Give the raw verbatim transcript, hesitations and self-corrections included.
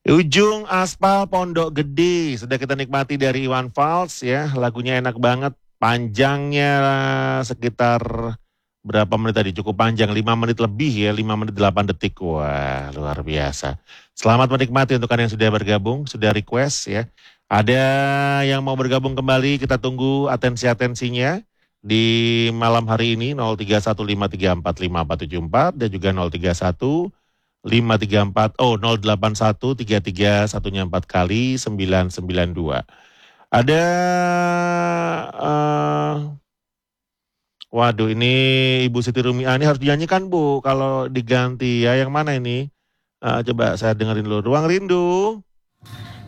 Ujung Aspal Pondok Gede sudah kita nikmati dari Iwan Fals ya, lagunya enak banget, panjangnya sekitar berapa menit tadi, cukup panjang, lima menit lebih ya, lima menit delapan detik, wah luar biasa. Selamat menikmati untuk kalian yang sudah bergabung, sudah request ya. Ada yang mau bergabung kembali, kita tunggu atensi-atensinya di malam hari ini nol tiga satu lima tiga empat lima empat tujuh empat dan juga nol tiga satu lima tiga empat oh nol delapan satu tiga tiga satunya empat kali sembilan sembilan dua. Ada eh waduh ini Ibu Siti Rumia ini harus dinyanyikan Bu kalau diganti ya, yang mana ini? Eh, coba saya dengerin dulu. Ruang Rindu.